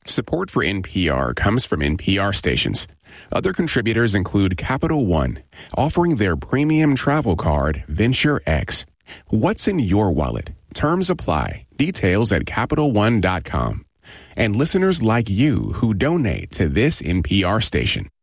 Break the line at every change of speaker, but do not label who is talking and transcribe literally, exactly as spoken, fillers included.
Support for N P R comes from N P R stations. Other contributors include Capital One, offering their premium travel card, Venture X. What's in your wallet? Terms apply. Details at Capital One dot com. And listeners like you who donate to this N P R station.